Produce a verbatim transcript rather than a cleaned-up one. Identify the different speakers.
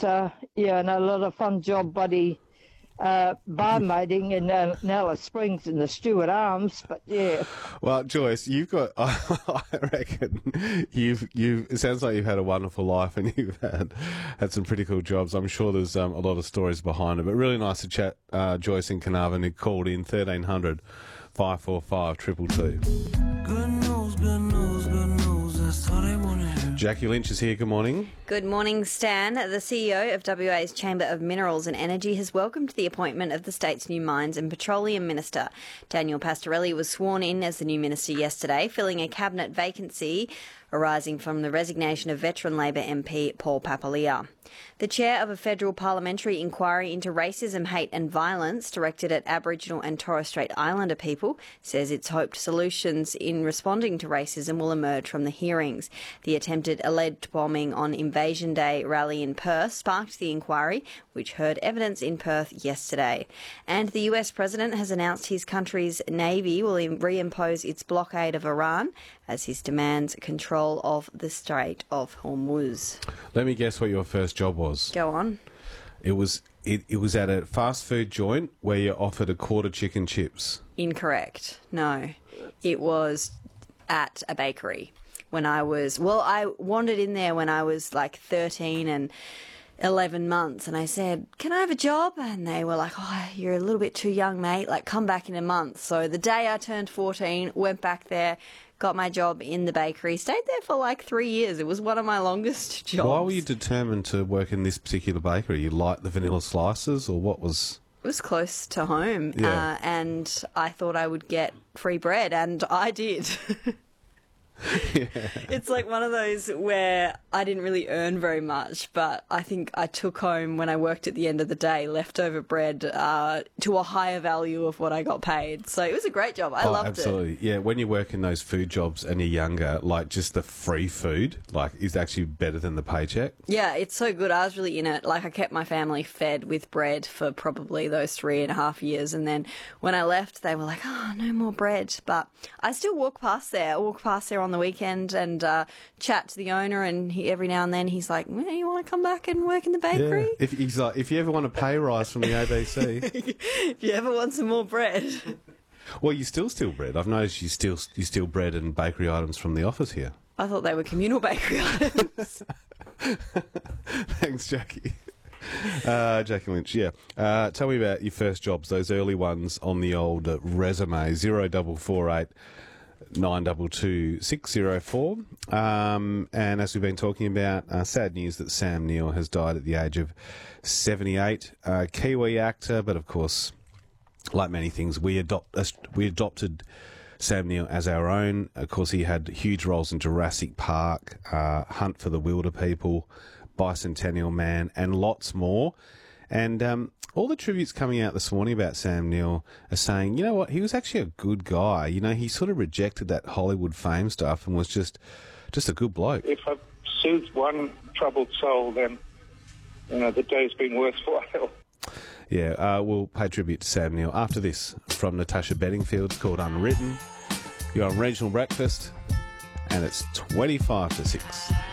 Speaker 1: uh, yeah, and a lot of fun job, buddy. Uh, barmaiding in uh, Alice Springs in the Stewart Arms, but yeah.
Speaker 2: Well, Joyce, you've got, I reckon, you've, you've, it sounds like you've had a wonderful life and you've had, had some pretty cool jobs. I'm sure there's um, a lot of stories behind it, but really nice to chat, uh, Joyce in Carnarvon, who called in thirteen hundred, five four five, two two two.
Speaker 3: Good news, good news, good news, that's all they want to hear.
Speaker 2: Jackie Lynch is here, good morning.
Speaker 4: Good morning, Stan. The C E O of W A's Chamber of Minerals and Energy has welcomed the appointment of the state's new Mines and Petroleum Minister. Daniel Pastorelli was sworn in as the new minister yesterday, filling a cabinet vacancy arising from the resignation of veteran Labor M P Paul Papalia. The chair of a federal parliamentary inquiry into racism, hate and violence directed at Aboriginal and Torres Strait Islander people says it's hoped solutions in responding to racism will emerge from the hearings. The attempted alleged bombing on Invasion Day rally in Perth sparked the inquiry, which heard evidence in Perth yesterday. And the U S president has announced his country's Navy will reimpose its blockade of Iran as his demands control of the Strait of Hormuz.
Speaker 2: Let me guess what your first job was.
Speaker 4: Go on.
Speaker 2: It was it, it was at a fast food joint where you're offered a quarter chicken chips.
Speaker 4: Incorrect. No. It was at a bakery when I was, well, I wandered in there when I was like thirteen and eleven months, and I said, can I have a job? And they were like, oh, you're a little bit too young, mate, like come back in a month. So the day I turned fourteen, went back there, got my job in the bakery, stayed there for like three years. It was one of my longest jobs.
Speaker 2: Why were you determined to work in this particular bakery? You liked the vanilla slices, or what was...
Speaker 4: It was close to home,
Speaker 2: Yeah.
Speaker 4: uh, and I thought I would get free bread, and I did.
Speaker 2: Yeah.
Speaker 4: It's like one of those where I didn't really earn very much, but I think I took home, when I worked at the end of the day, leftover bread uh, to a higher value of what I got paid. So it was a great job. I
Speaker 2: Oh,
Speaker 4: loved
Speaker 2: absolutely.
Speaker 4: it.
Speaker 2: Yeah, when you work in those food jobs and you're younger, like just the free food, like is actually better than the paycheck.
Speaker 4: Yeah, it's so good. I was really in it. Like I kept my family fed with bread for probably those three and a half years. And then when I left, they were like, oh, no more bread. But I still walk past there. I walk past there on the weekend and uh, chat to the owner, and he, every now and then he's like, well, you want to come back and work in the bakery?
Speaker 2: Yeah. If he's like, if you ever want a pay rise from the A B C,
Speaker 4: If you ever want some more bread.
Speaker 2: well, you still steal bread. I've noticed you still you steal bread and bakery items from the office here.
Speaker 4: I thought they were communal bakery items.
Speaker 2: Thanks, Jackie. Uh, Jackie Lynch, yeah. Uh, tell me about your first jobs, those early ones on the old uh, resume. Zero double four eight nine double two six zero four. Um, and as we've been talking about, uh, sad news that Sam Neill has died at the age of seventy-eight. Uh, Kiwi actor, but of course, like many things, we adopt uh, we adopted Sam Neill as our own. Of course, he had huge roles in Jurassic Park, uh, Hunt for the Wilder People, Bicentennial Man, and lots more. And um, all the tributes coming out this morning about Sam Neill are saying, you know what, he was actually a good guy. You know, he sort of rejected that Hollywood fame stuff and was just just a good bloke.
Speaker 5: If I've soothed one troubled soul, then, you know, the day's been worthwhile.
Speaker 2: Yeah, uh, we'll pay tribute to Sam Neill after this from Natasha Bedingfield. It's called Unwritten. You're on Regional Breakfast, and it's twenty-five to six.